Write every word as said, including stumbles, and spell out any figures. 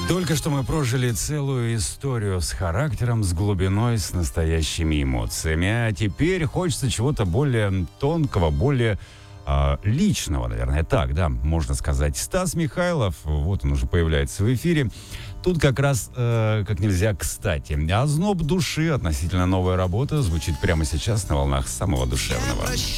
Только что мы прожили целую историю с характером, с глубиной, с настоящими эмоциями. А теперь хочется чего-то более тонкого, более э, личного, наверное. Так, да, можно сказать. Стас Михайлов, вот он уже появляется в эфире. Тут как раз э, как нельзя кстати. «Озноб души», относительно новая работа, звучит прямо сейчас на волнах самого душевного.